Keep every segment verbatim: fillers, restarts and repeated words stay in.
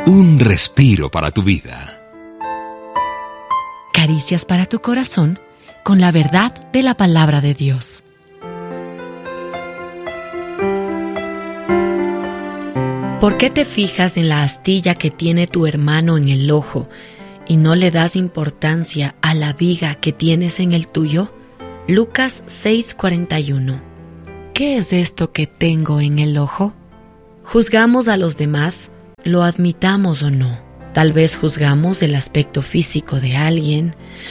Un respiro para tu vida. Caricias para tu corazón con la verdad de la palabra de Dios. ¿Por qué te fijas en la astilla que tiene tu hermano en el ojo y no le das importancia a la viga que tienes en el tuyo? Lucas seis cuarenta y uno. ¿Qué es esto que tengo en el ojo? Juzgamos a los demás, lo admitamos o no. Tal vez juzgamos el aspecto físico de alguien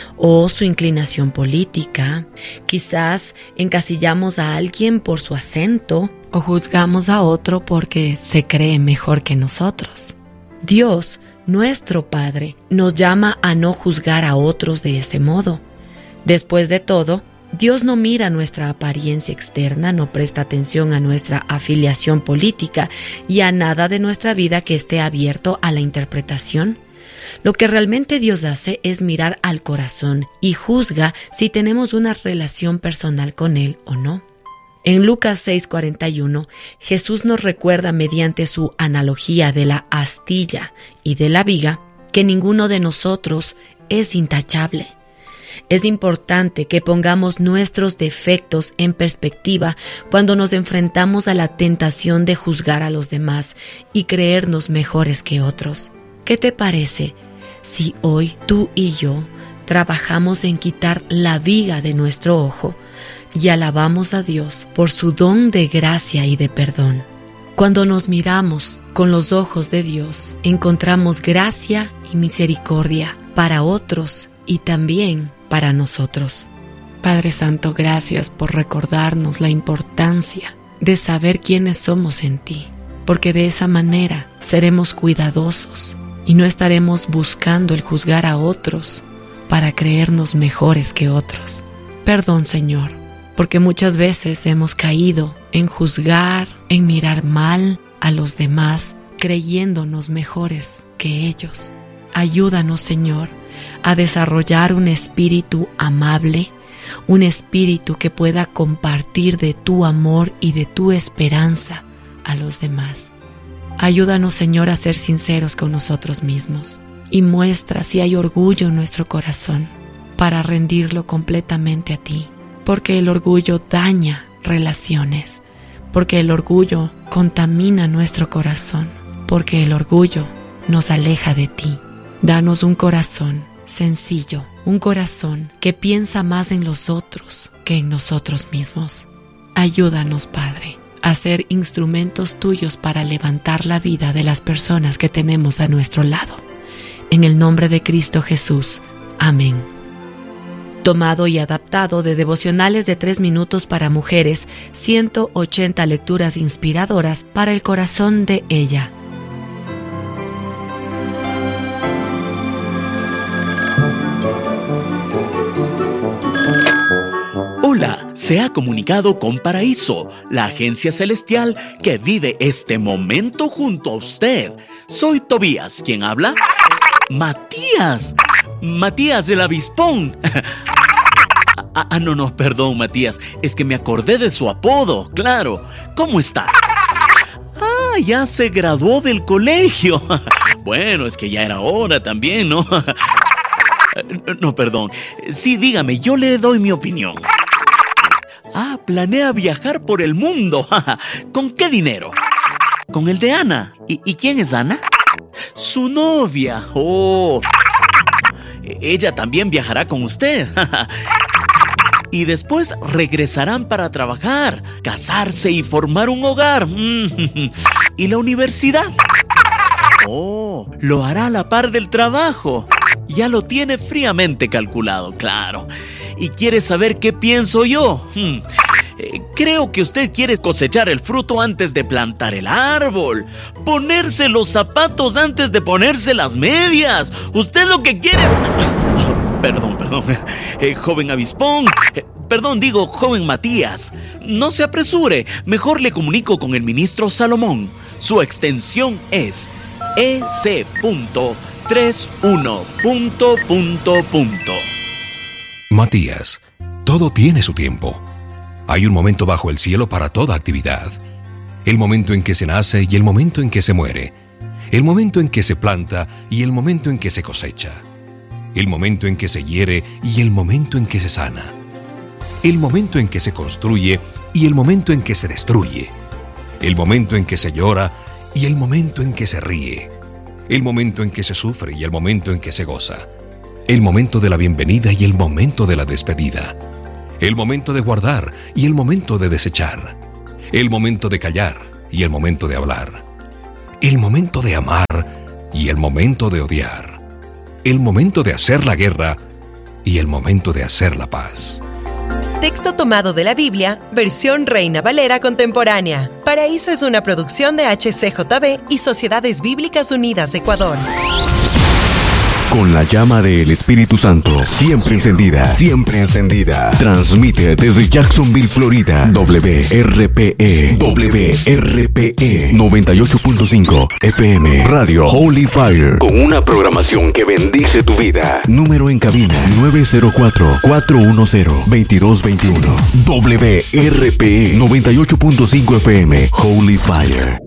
o su inclinación política. Quizás encasillamos a alguien por su acento o juzgamos a otro porque se cree mejor que nosotros. Dios, nuestro Padre, nos llama a no juzgar a otros de ese modo. Después de todo, Dios no mira nuestra apariencia externa, no presta atención a nuestra afiliación política y a nada de nuestra vida que esté abierto a la interpretación. Lo que realmente Dios hace es mirar al corazón y juzga si tenemos una relación personal con Él o no. En Lucas seis cuarenta y uno, Jesús nos recuerda mediante su analogía de la astilla y de la viga que ninguno de nosotros es intachable. Es importante que pongamos nuestros defectos en perspectiva cuando nos enfrentamos a la tentación de juzgar a los demás y creernos mejores que otros. ¿Qué te parece si hoy tú y yo trabajamos en quitar la viga de nuestro ojo y alabamos a Dios por su don de gracia y de perdón? Cuando nos miramos con los ojos de Dios, encontramos gracia y misericordia para otros y también para nosotros. Padre Santo, gracias por recordarnos la importancia de saber quiénes somos en ti, porque de esa manera seremos cuidadosos y no estaremos buscando el juzgar a otros para creernos mejores que otros. Perdón, Señor, porque muchas veces hemos caído en juzgar, en mirar mal a los demás, creyéndonos mejores que ellos. Ayúdanos, Señor, a desarrollar un espíritu amable, un espíritu que pueda compartir de tu amor y de tu esperanza a los demás. Ayúdanos, Señor, a ser sinceros con nosotros mismos y muestra si hay orgullo en nuestro corazón para rendirlo completamente a ti, porque el orgullo daña relaciones, porque el orgullo contamina nuestro corazón, porque el orgullo nos aleja de ti. Danos un corazón sencillo, un corazón que piensa más en los otros que en nosotros mismos. Ayúdanos, Padre, a ser instrumentos tuyos para levantar la vida de las personas que tenemos a nuestro lado. En el nombre de Cristo Jesús. Amén. Tomado y adaptado de Devocionales de tres minutos para mujeres, ciento ochenta lecturas inspiradoras para el corazón de ella. Hola, se ha comunicado con Paraíso, la agencia celestial que vive este momento junto a usted. Soy Tobías, ¿quién habla? Matías, Matías del Avispón. Ah, ah, no, no, perdón, Matías, es que me acordé de su apodo, claro. ¿Cómo está? Ah, ya se graduó del colegio. Bueno, es que ya era hora también, ¿no? No, perdón. Sí, dígame, yo le doy mi opinión. Ah, planea viajar por el mundo. ¿Con qué dinero? Con el de Ana. ¿Y, ¿y quién es Ana? Su novia. Oh. Ella también viajará con usted. Y después regresarán para trabajar, casarse y formar un hogar. ¿Y la universidad? Oh, lo hará a la par del trabajo. Ya lo tiene fríamente calculado, claro. ¿Y quiere saber qué pienso yo? Hmm. Eh, creo que usted quiere cosechar el fruto antes de plantar el árbol. Ponerse los zapatos antes de ponerse las medias. Usted lo que quiere es... Perdón, perdón. Eh, joven Avispón. Eh, perdón, digo, joven Matías. No se apresure. Mejor le comunico con el ministro Salomón. Su extensión es E C treinta y uno. Matías, todo tiene su tiempo. Hay un momento bajo el cielo para toda actividad. El momento en que se nace y el momento en que se muere. el momento en que se planta y el momento en que se cosecha, el momento en que se hiere y el momento en que se sana, el momento en que se construye y el momento en que se destruye, el momento en que se llora y el momento en que se ríe, el momento en que se sufre y el momento en que se goza, el momento de la bienvenida y el momento de la despedida, el momento de guardar y el momento de desechar, el momento de callar y el momento de hablar, el momento de amar y el momento de odiar, el momento de hacer la guerra y el momento de hacer la paz. Texto tomado de la Biblia, versión Reina Valera contemporánea. Paraíso es una producción de H C J B y Sociedades Bíblicas Unidas Ecuador. Con la llama del Espíritu Santo siempre encendida, siempre encendida. Transmite desde Jacksonville, Florida. W R P E, W R P E noventa y ocho punto cinco F M Radio Holy Fire, con una programación que bendice tu vida. Número en cabina nueve cero cuatro, cuatro uno cero, dos dos dos uno. W R P E noventa y ocho punto cinco F M Holy Fire.